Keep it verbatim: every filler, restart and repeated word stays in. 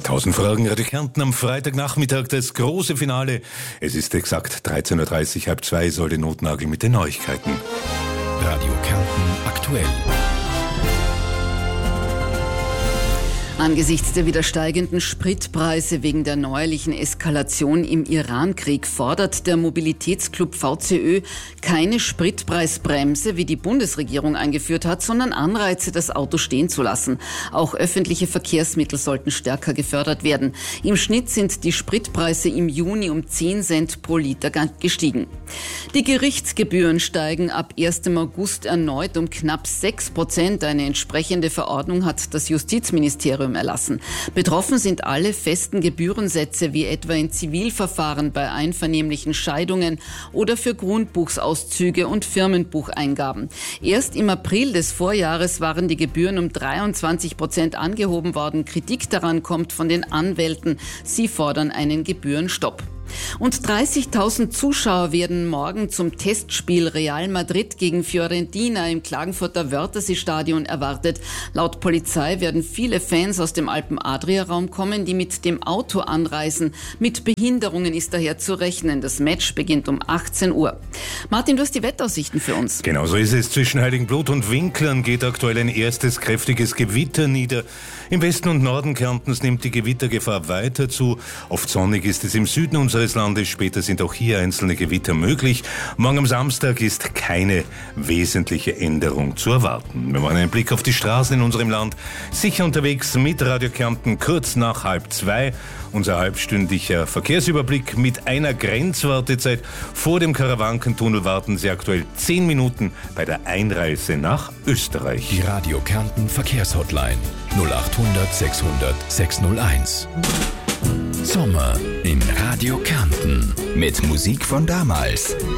Tausend Fragen, Radio Kärnten am Freitagnachmittag, das große Finale. Es ist exakt dreizehn Uhr dreißig, halb zwei, soll der Notnagel mit den Neuigkeiten. Radio Kärnten aktuell. Angesichts der wieder steigenden Spritpreise wegen der neuerlichen Eskalation im Irankrieg fordert der Mobilitätsclub V C Ö keine Spritpreisbremse, wie die Bundesregierung eingeführt hat, sondern Anreize, das Auto stehen zu lassen. Auch öffentliche Verkehrsmittel sollten stärker gefördert werden. Im Schnitt sind die Spritpreise im Juni um zehn Cent pro Liter gestiegen. Die Gerichtsgebühren steigen ab ersten August erneut um knapp sechs Prozent. Eine entsprechende Verordnung hat das Justizministerium erlassen. Betroffen sind alle festen Gebührensätze, wie etwa in Zivilverfahren bei einvernehmlichen Scheidungen oder für Grundbuchsauszüge und Firmenbucheingaben. Erst im April des Vorjahres waren die Gebühren um dreiundzwanzig Prozent angehoben worden. Kritik daran kommt von den Anwälten. Sie fordern einen Gebührenstopp. Und dreißigtausend Zuschauer werden morgen zum Testspiel Real Madrid gegen Fiorentina im Klagenfurter Wörthersee-Stadion erwartet. Laut Polizei werden viele Fans aus dem Alpen-Adria-Raum kommen, die mit dem Auto anreisen. Mit Behinderungen ist daher zu rechnen. Das Match beginnt um achtzehn Uhr. Martin, du hast die Wettaussichten für uns. Genau so ist es. Zwischen Heiligenblut und Winklern geht aktuell ein erstes kräftiges Gewitter nieder. Im Westen und Norden Kärntens nimmt die Gewittergefahr weiter zu. Oft sonnig ist es im Süden unseres Landes. Später sind auch hier einzelne Gewitter möglich. Morgen am Samstag ist keine wesentliche Änderung zu erwarten. Wir machen einen Blick auf die Straßen in unserem Land. Sicher unterwegs mit Radio Kärnten kurz nach halb zwei. Unser halbstündiger Verkehrsüberblick mit einer Grenzwartezeit. Vor dem Karawankentunnel warten Sie aktuell zehn Minuten bei der Einreise nach Österreich. Die Radio Kärnten Verkehrshotline null achthundert sechshundert sechshunderteins. Sommer in Radio Kärnten mit Musik von damals.